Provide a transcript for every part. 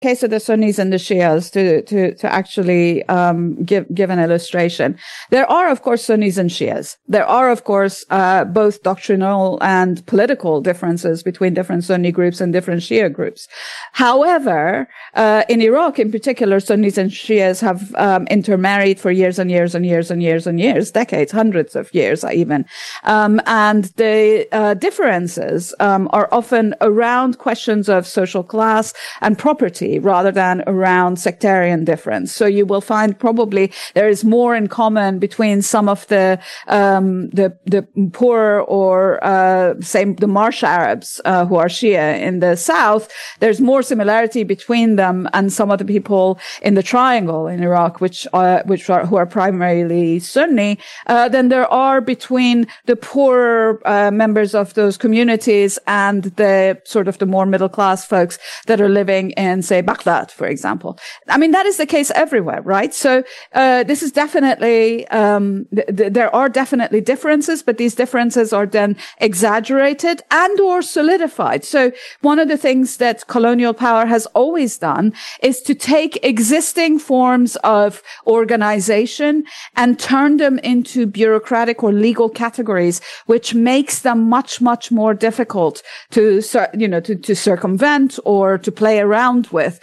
case of the Sunnis and the Shias to actually give an illustration. There are, of course, Sunnis and Shias. There are, of course, both doctrinal and political differences between different Sunni groups and different Shia groups. However, in Iraq in particular, Sunnis and Shias have intermarried for years and years and years and years and years, decades, hundreds of years even. And the differences are often around questions of social class and property, rather than around sectarian difference. So you will find probably there is more in common between some of the poor or say the Marsh Arabs who are Shia in the south. There's more similarity between them and some of the people in the Triangle in Iraq, who are primarily Sunni, than there are between the poorer members of those communities and the sort of the more middle class folks that are living in, say, Baghdad, for example. I mean, that is the case everywhere, right? So, this is definitely, there are definitely differences, but these differences are then exaggerated and or solidified. So one of the things that colonial power has always done is to take existing forms of organization and turn them into bureaucratic or legal categories, which makes them much, much more difficult to circumvent or to play around with.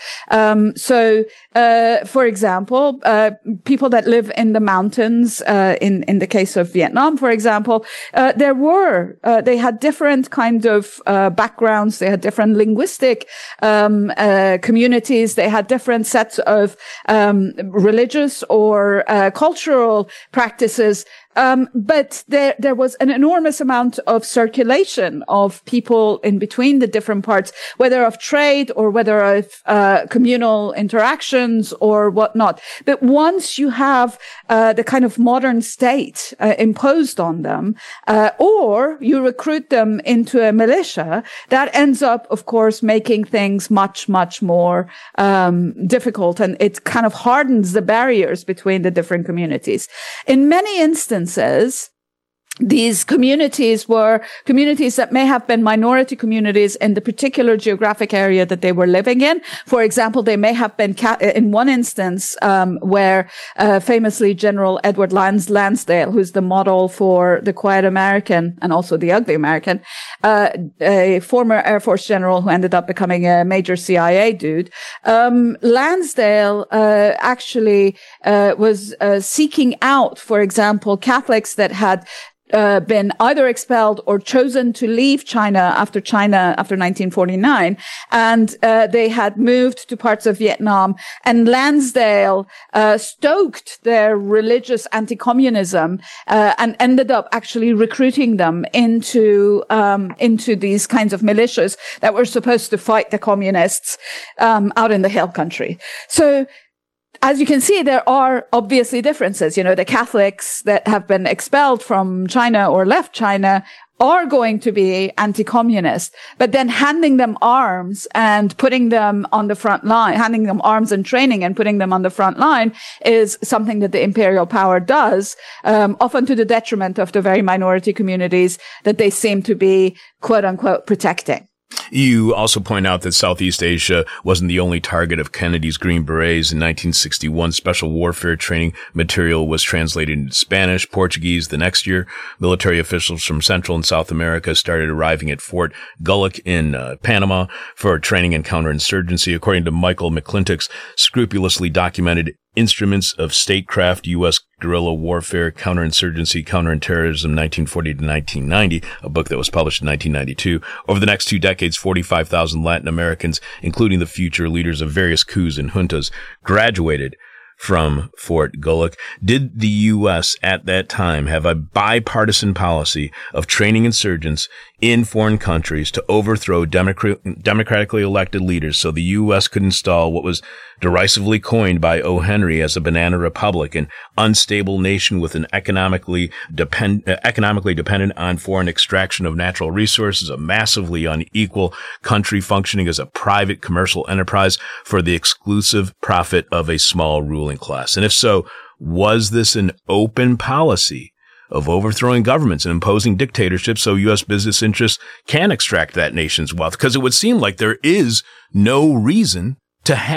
For example, people that live in the mountains, in the case of Vietnam, for example, they had different kind of backgrounds. They had different linguistic communities. They had different sets of religious or cultural practices. But there was an enormous amount of circulation of people in between the different parts, whether of trade or whether of communal interactions or whatnot. But once you have the kind of modern state imposed on them, or you recruit them into a militia, that ends up, of course, making things much, much more difficult, and it kind of hardens the barriers between the different communities. In many instances, these communities were communities that may have been minority communities in the particular geographic area that they were living in. For example, they may have been in one instance where famously General Edward Lansdale, who's the model for the quiet American and also the ugly American, a former Air Force general who ended up becoming a major CIA dude. Lansdale actually was seeking out, for example, Catholics that had been either expelled or chosen to leave China after 1949. And they had moved to parts of Vietnam, and Lansdale stoked their religious anti-communism and ended up actually recruiting them into these kinds of militias that were supposed to fight the communists out in the hill country. So as you can see, there are obviously differences. You know, the Catholics that have been expelled from China or left China are going to be anti-communist, but then handing them arms and putting them on the front line, handing them arms and training and putting them on the front line is something that the imperial power does, often to the detriment of the very minority communities that they seem to be, quote unquote, protecting. You also point out that Southeast Asia wasn't the only target of Kennedy's Green Berets. In 1961, special warfare training material was translated into Spanish, Portuguese. The next year, military officials from Central and South America started arriving at Fort Gulluk in Panama for training and counterinsurgency. According to Michael McClintock's scrupulously documented Instruments of Statecraft, U.S. Guerrilla Warfare, Counterinsurgency, Counterterrorism, 1940 to 1990, a book that was published in 1992. Over the next 2 decades, 45,000 Latin Americans, including the future leaders of various coups and juntas, graduated from Fort Gulluk. Did the U.S. at that time have a bipartisan policy of training insurgents in foreign countries to overthrow democratically elected leaders so the U.S. could install what was derisively coined by O. Henry as a banana republic, an unstable nation with an economically dependent on foreign extraction of natural resources, a massively unequal country functioning as a private commercial enterprise for the exclusive profit of a small ruling class? And if so, was this an open policy of overthrowing governments and imposing dictatorships so U.S. business interests can extract that nation's wealth? Because it would seem like there is no reason to